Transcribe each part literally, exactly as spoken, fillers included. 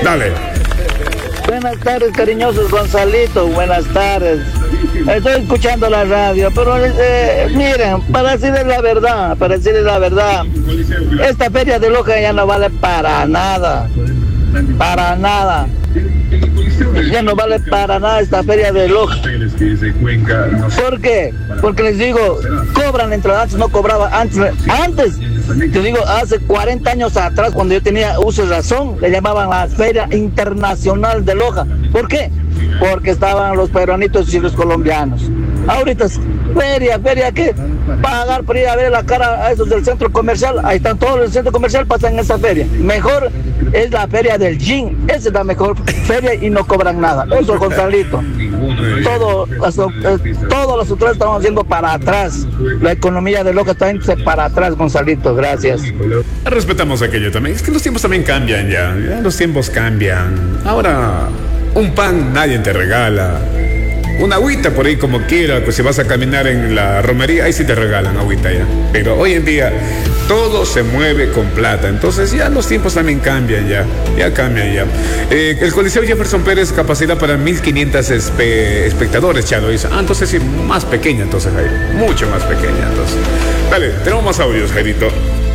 Dale. Buenas tardes, cariñosos Gonzalito, buenas tardes. Estoy escuchando la radio, pero eh, miren, para decirles la verdad, para decirles la verdad, esta feria de Loja ya no vale para nada, para nada. Ya no vale para nada esta feria de Loja. ¿Por qué? Porque les digo, cobran entrada, antes no cobraba, antes, antes, te digo, hace cuarenta años atrás, cuando yo tenía uso de razón, le llamaban la Feria Internacional de Loja. ¿Por qué? Porque estaban los peruanitos y los colombianos. Ahorita es feria, feria, ¿qué? Pagar por ir a ver la cara a esos del centro comercial. Ahí están todos los centros comerciales, pasan en esa feria. Mejor es la feria del gin, esa es la mejor feria y no cobran nada. Eso, Gonzalito. Todo, las, eh, todos los otros estamos haciendo para atrás. La economía de Loja está yéndose para atrás, Gonzalito. Gracias. Respetamos aquello también. Es que los tiempos también cambian ya. Ya los tiempos cambian. Ahora, un pan nadie te regala. Una agüita por ahí como quiera, pues si vas a caminar en la romería, ahí sí te regalan agüita ya. Pero hoy en día todo se mueve con plata, entonces ya los tiempos también cambian ya, ya cambian ya. Eh, el Coliseo Jefferson Pérez capacidad para mil quinientos espe espectadores, Chalo dice. Ah, entonces sí, más pequeña entonces, Jairo, mucho más pequeña entonces. Dale, tenemos más audios, Jairito.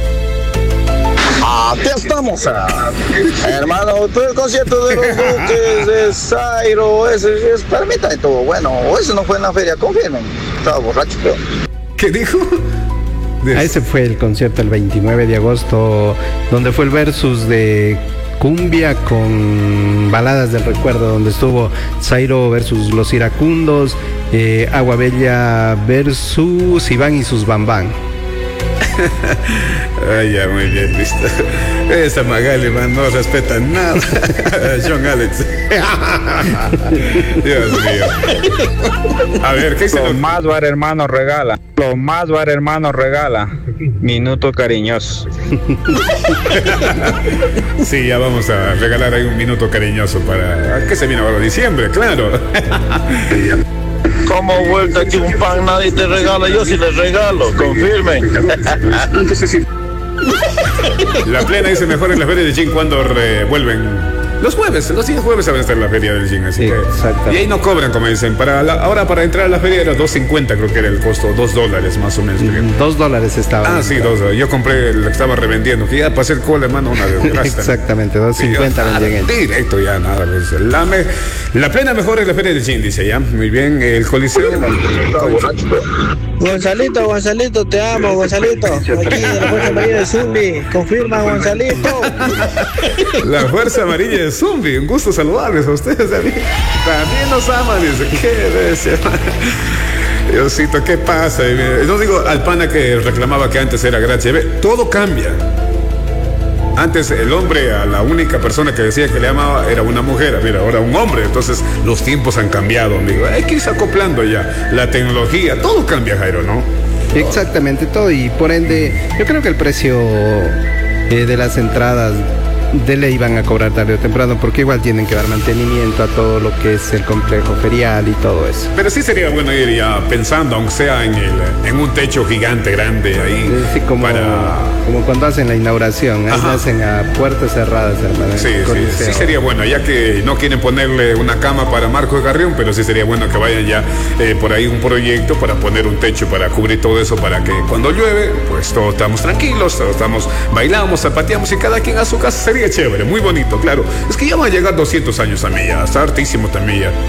Aquí estamos, ah. hermano, todo el concierto de los Duques, de Zairo, ese, ese, permítame todo, bueno, o eso no fue en la feria, confirmen, estaba borracho, creo. ¿Qué dijo? A ese fue el concierto el veintinueve de agosto, donde fue el versus de cumbia con baladas del recuerdo, donde estuvo Zairo versus Los Iracundos, eh, Agua Bella versus Iván y sus Bambán. Ay, ya, muy bien, listo. Esa Magali, man, no respeta nada. John Alex. Dios mío. A ver, ¿qué dice? Lo más bar hermano regala. Lo más bar hermano regala. Minuto cariñoso. Sí, ya vamos a regalar ahí un minuto cariñoso para... ¿Qué se viene ahora? Diciembre, claro. Como vuelta aquí un pan nadie te regala, yo sí les regalo, confirmen. La plena dice mejor en la feria de gin cuando vuelven. Los jueves, los días jueves saben estar en la feria del gin, así que. Y ahí no cobran, como dicen. Para la, ahora para entrar a la feria era dos cincuenta, creo que era el costo, dos dólares más o menos. Dos dólares estaba. Ah, sí, dos. Yo compré el que estaba revendiendo, que ya para hacer cola, hermano, una desgracia. Exactamente, dos cincuenta vendían. Directo ya, nada. Pues, la, me, la plena mejor es la feria del gin, dice ya. Muy bien, el Coliseo. Gonzalito, Gonzalito, te amo, Gonzalito. Aquí de la Fuerza Amarilla de Zumbi. Confirma, Gonzalito. La Fuerza Amarilla de Zumbi. Un gusto saludarles a ustedes. A mí. También nos aman. Dice, qué deseo. Diosito, ¿qué pasa? No digo al pana que reclamaba que antes era gratis. Todo cambia. Antes el hombre a la única persona que decía que le amaba era una mujer, mira, ahora un hombre. Entonces los tiempos han cambiado, amigo. Hay que irse acoplando ya. La tecnología, todo cambia, Jairo, ¿no? Exactamente, todo. Y por ende, yo creo que el precio eh, de las entradas de ley van a cobrar tarde o temprano, porque igual tienen que dar mantenimiento a todo lo que es el complejo ferial y todo eso. Pero sí sería bueno ir ya pensando, aunque sea en el en un techo gigante grande ahí. Sí, como, para... como cuando hacen la inauguración, ahí hacen a puertas cerradas, hermano. Sí, sí, sí sería bueno, ya que no quieren ponerle una cama para Marco de Carrión, pero sí sería bueno que vayan ya eh, por ahí un proyecto para poner un techo, para cubrir todo eso, para que cuando llueve, pues todos estamos tranquilos, todos estamos, bailamos, zapateamos y cada quien a su casa. Sería chévere, muy bonito, claro. Es que ya van a llegar doscientos años a mí ya, está hartísimo también ya.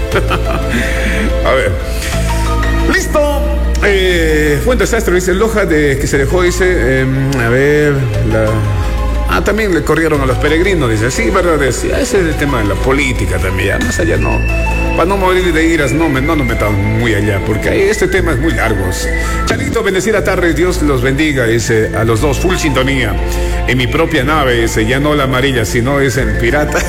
A ver. Listo. Eh, Fuentes Astro dice, Loja de que se dejó, dice, eh, a ver, la... Ah, también le corrieron a los peregrinos, dice, sí, verdad, decía, ese es el tema de la política también, ya, más allá no. Para no morir de iras, no, no nos metamos muy allá, porque ahí este tema es muy largo. Charito, bendecida tarde, Dios los bendiga, dice, a los dos, full sintonía. En mi propia nave, dice, ya no la amarilla, sino es en pirata.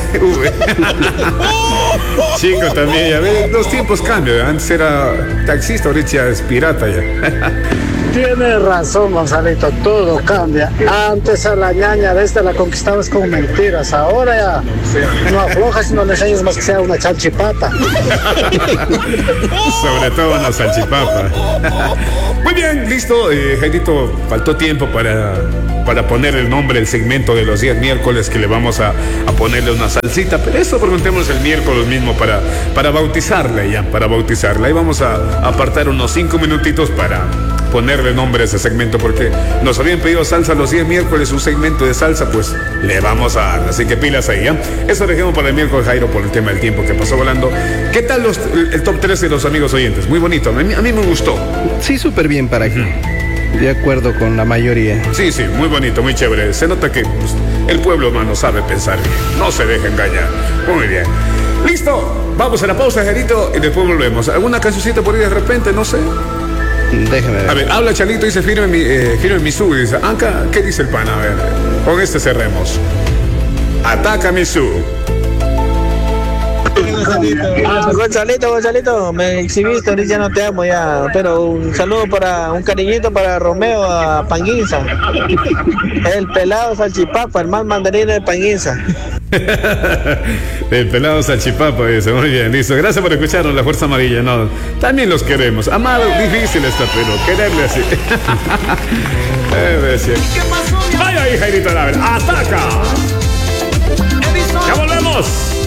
Chico, también, ya ves, los tiempos cambian, antes era taxista, ahorita ya es pirata ya. Tienes razón, Gonzalito, todo cambia. Antes a la ñaña de esta la conquistabas con mentiras, ahora ya no aflojas y no le enseñas más que sea una salchipapa. Sobre todo una salchipapa. Muy bien, listo, eh, Jairito, faltó tiempo para para poner el nombre, el segmento de los días miércoles, que le vamos a, a ponerle una salsita, pero eso preguntemos el miércoles mismo para, para bautizarla ya, para bautizarla. Ahí vamos a, a apartar unos cinco minutitos para ponerle nombre a ese segmento, porque nos habían pedido salsa los días miércoles, un segmento de salsa, pues le vamos a dar, así que pilas ahí, ¿ya? Eso lo dejemos para el miércoles, Jairo, por el tema del tiempo que pasó volando. ¿Qué tal los, el top tres de los amigos oyentes? Muy bonito, a mí, a mí me gustó. Sí, súper bien para aquí. De acuerdo con la mayoría. Sí, sí, muy bonito, muy chévere. Se nota que pues, el pueblo humano sabe pensar bien, no se deja engañar. Muy bien. Listo, vamos a la pausa, Jarito, y después volvemos. ¿Alguna cancioncita por ahí de repente? No sé. Déjame ver. A ver, habla Chalito, dice firme mi, eh, firme mi sub, dice, Anca, ¿qué dice el pana? A ver, con este cerremos. Ataca mi sub. Gonzalito, Gonzalito, me exhibiste, ahorita ya no te amo ya, pero un saludo para, un cariñito para Romeo a Panguinza, el pelado salchipapa, el más mandarín de Panguinza. El pelado salchipapa, dice, muy bien, listo, gracias por escucharnos, la Fuerza Amarilla, no, también los queremos, amado, difícil está, pero quererle así. Vaya ahí, Jairito Laver, ataca. Ya volvemos.